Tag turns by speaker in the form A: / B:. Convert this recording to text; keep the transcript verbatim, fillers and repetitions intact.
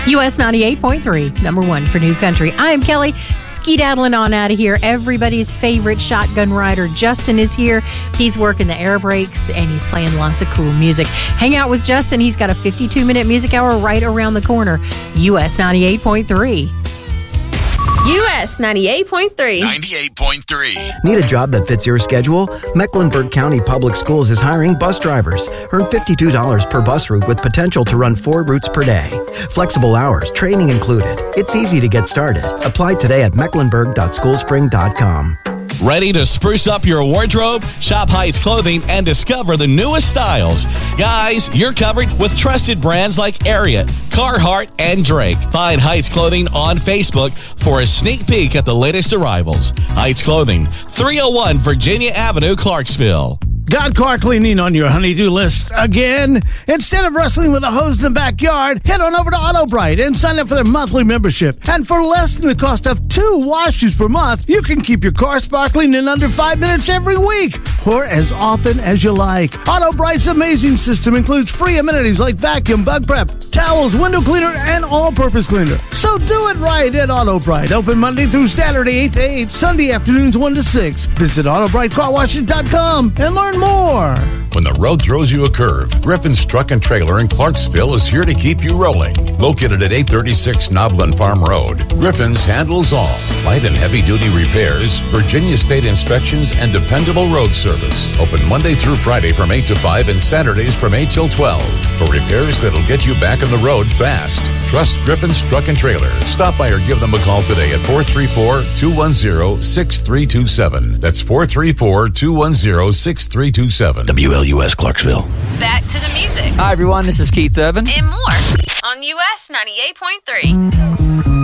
A: U S ninety-eight point three, number one for New Country. I'm Kelly, skedaddling on out of here. Everybody's favorite shotgun rider, Justin, is here. He's working the air brakes, and he's playing lots of cool music. Hang out with Justin. He's got a fifty-two minute music hour right around the corner. U S ninety-eight point three.
B: U S ninety-eight point three.
C: ninety-eight point three.
D: Need a job that fits your schedule? Mecklenburg County Public Schools is hiring bus drivers. Earn fifty-two dollars per bus route with potential to run four routes per day. Flexible hours, training included. It's easy to get started. Apply today at mecklenburg dot schoolspring dot com.
E: Ready to spruce up your wardrobe? Shop Heights Clothing and discover the newest styles. Guys, you're covered with trusted brands like Ariat, Carhartt, and Drake. Find Heights Clothing on Facebook for a sneak peek at the latest arrivals. Heights Clothing, three oh one Virginia Avenue, Clarksville.
F: Got car cleaning on your honey-do list again? Instead of wrestling with a hose in the backyard, head on over to Auto-Brite and sign up for their monthly membership. And for less than the cost of two washes per month, you can keep your car sparkling in under five minutes every week, or as often as you like. Auto-Brite's amazing system includes free amenities like vacuum, bug prep, towels, window cleaner, and all-purpose cleaner. So do it right at Auto-Brite. Open Monday through Saturday, eight to eight, Sunday afternoons, one to six. Visit auto brite car washes dot com and learn more.
C: When the road throws you a curve, Griffin's Truck and Trailer in Clarksville is here to keep you rolling. Located at eight thirty-six Noblin Farm Road, Griffin's handles all. Light and heavy-duty repairs, Virginia State inspections, and dependable road service. Open Monday through Friday from eight to five and Saturdays from eight till twelve. For repairs that'll get you back on the road fast. Trust Griffin's Truck and Trailer. Stop by or give them a call today at four three four, two one zero, six three two seven. That's four three four, two one zero, six three two seven.
G: W L U S Clarksville.
H: Back to the music.
I: Hi, everyone. This is Keith Urban.
H: And more on U S ninety-eight point three.